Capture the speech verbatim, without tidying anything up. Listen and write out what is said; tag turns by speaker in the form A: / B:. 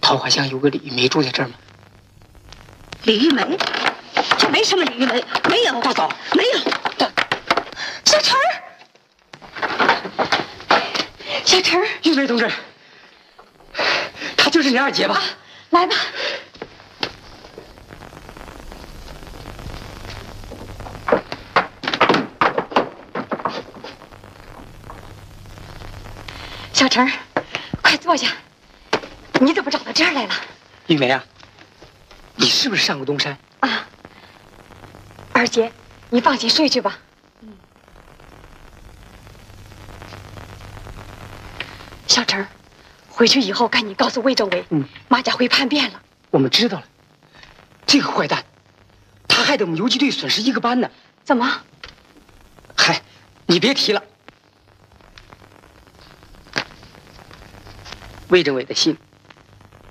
A: 桃花乡有个李玉梅住在这儿吗？
B: 李玉梅？这没什么李玉梅，没有。
A: 大嫂，
B: 没有。
A: 大
B: 小陈儿，小陈儿，
A: 玉梅同志，她就是你二姐吧？
B: 啊、来吧。小陈儿，快坐下。你怎么找到这儿来了？
A: 玉梅啊，你是不是上过东山？
B: 啊，二姐，你放心睡去吧。嗯。小陈儿，回去以后赶紧告诉魏政委，嗯，马家辉叛变了。
A: 我们知道了。这个坏蛋，他害得我们游击队损失一个班呢。
B: 怎么？
A: 嗨，你别提了。魏政委的信